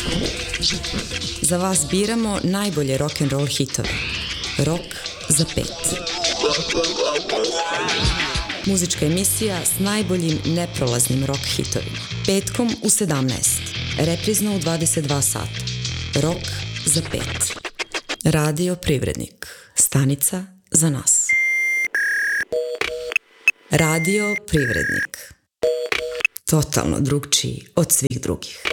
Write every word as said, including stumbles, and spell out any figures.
Za vas biramo najbolje rock'n'roll hitove. Rock za pet. Muzička emisija s najboljim neprolaznim rock hitovima. Petkom u sedamnaest. Reprizno u dvadeset dva sata. Rock za pet. Radio Privrednik. Stanica za nas. Radio Privrednik. Totalno drugčiji od svih drugih.